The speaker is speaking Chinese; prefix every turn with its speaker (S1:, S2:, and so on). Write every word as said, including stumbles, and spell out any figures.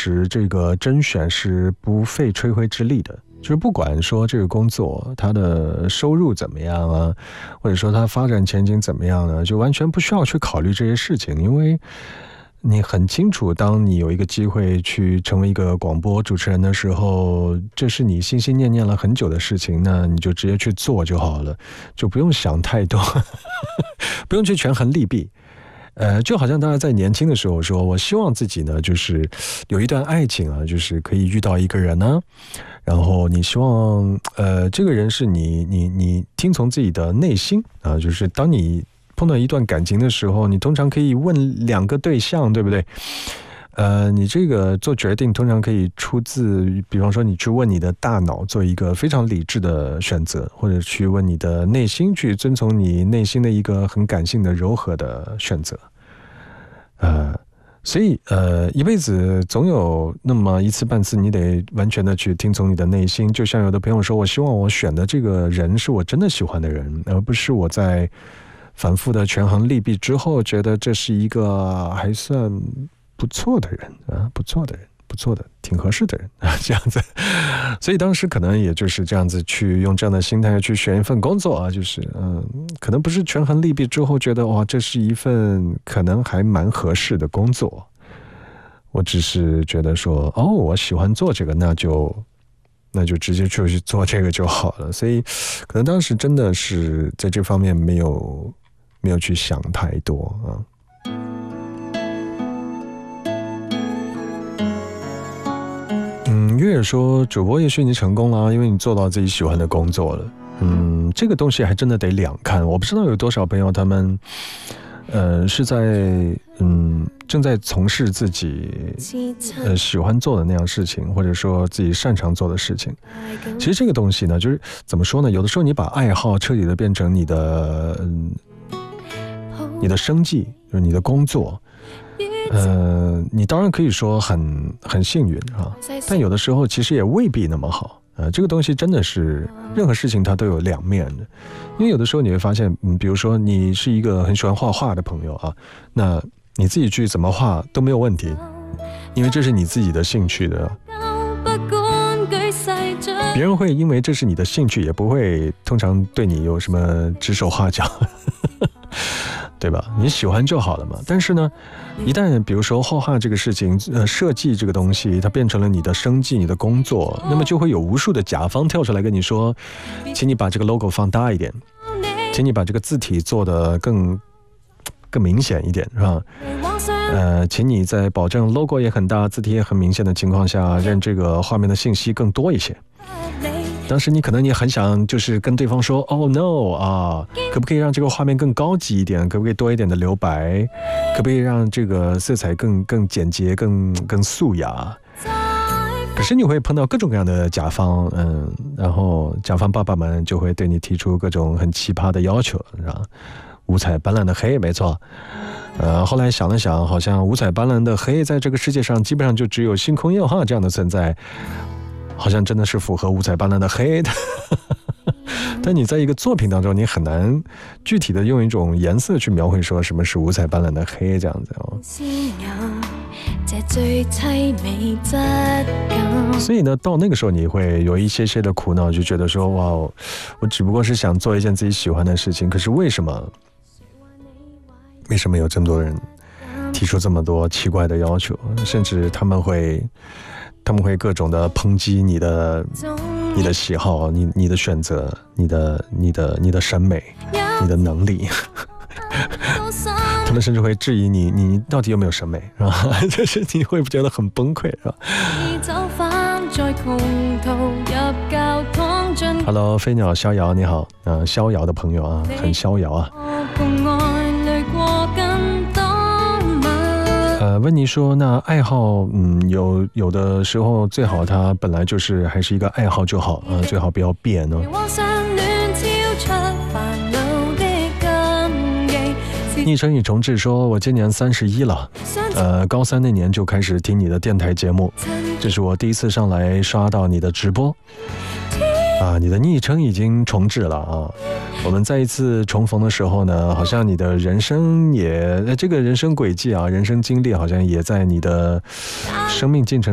S1: 实这个甄选是不费吹灰之力的，就是不管说这个工作它的收入怎么样啊，或者说它发展前景怎么样呢，就完全不需要去考虑这些事情，因为你很清楚，当你有一个机会去成为一个广播主持人的时候，这是你心心念念了很久的事情，那你就直接去做就好了，就不用想太多不用去权衡利弊。呃，就好像大家在年轻的时候说，我希望自己呢，就是有一段爱情啊，就是可以遇到一个人呢、啊，然后你希望，呃，这个人是你你你听从自己的内心啊，就是当你碰到一段感情的时候，你通常可以问两个对象，对不对？呃，你这个做决定通常可以出自，比方说你去问你的大脑做一个非常理智的选择，或者去问你的内心，去遵从你内心的一个很感性的柔和的选择。呃，所以呃，一辈子总有那么一次半次，你得完全的去听从你的内心。就像有的朋友说，我希望我选的这个人是我真的喜欢的人，而不是我在反复的权衡利弊之后，觉得这是一个还算不错的人啊，不错的人，不错的，挺合适的人啊，这样子。所以当时可能也就是这样子去用这样的心态去选一份工作啊，就是嗯，可能不是权衡利弊之后觉得哇，这是一份可能还蛮合适的工作。我只是觉得说，哦，我喜欢做这个，那就那就直接就去做这个就好了。所以可能当时真的是在这方面没有。没有去想太多啊。嗯，月月说主播也许你成功了，因为你做到自己喜欢的工作了。嗯，这个东西还真的得两看。我不知道有多少朋友他们，呃，是在嗯正在从事自己呃喜欢做的那样事情，或者说自己擅长做的事情。其实这个东西呢，就是怎么说呢？有的时候你把爱好彻底的变成你的嗯。你的生计就是你的工作，呃，你当然可以说很很幸运啊，但有的时候其实也未必那么好。呃，这个东西真的是任何事情它都有两面的，因为有的时候你会发现，嗯，比如说你是一个很喜欢画画的朋友啊，那你自己去怎么画都没有问题，因为这是你自己的兴趣的。别人会因为这是你的兴趣，也不会通常对你有什么指手画脚。对吧？你喜欢就好了嘛。但是呢，一旦比如说画画这个事情，呃，设计这个东西，它变成了你的生计、你的工作，那么就会有无数的甲方跳出来跟你说，请你把这个 logo 放大一点，请你把这个字体做得更更明显一点，是吧？呃，请你在保证 logo 也很大、字体也很明显的情况下，让这个画面的信息更多一些。当时你可能也很想就是跟对方说 Oh no 啊，可不可以让这个画面更高级一点，可不可以多一点的留白，可不可以让这个色彩更更简洁更更素雅。可是你会碰到各种各样的甲方，嗯，然后甲方爸爸们就会对你提出各种很奇葩的要求，是吧？五彩斑斓的黑，没错。呃，后来想了想，好像五彩斑斓的黑在这个世界上基本上就只有星空夜话这样的存在，好像真的是符合五彩斑斓的黑的。但你在一个作品当中，你很难具体的用一种颜色去描绘说什么是五彩斑斓的黑这样子哦。所以呢，到那个时候你会有一些些的苦恼，就觉得说哇，我只不过是想做一件自己喜欢的事情，可是为什么为什么有这么多人提出这么多奇怪的要求，甚至他们会他们会各种的抨击你的你的喜好，你你的选择，你的你的你的审美，你的能力。他们甚至会质疑你，你到底有没有审美，是吧？就是你会觉得很崩溃，是吧 ？Hello， 飞鸟逍遥，你好，呃，逍遥的朋友啊，很逍遥啊。呃，温妮说，那爱好，嗯，有有的时候最好它本来就是还是一个爱好就好，呃，最好不要变哦。昵称已重置说，我今年三十一了，呃，高三那年就开始听你的电台节目，这是我第一次上来刷到你的直播。啊，你的昵称已经重置了啊！我们再一次重逢的时候呢，好像你的人生也，这个人生轨迹啊，人生经历好像也在你的生命进程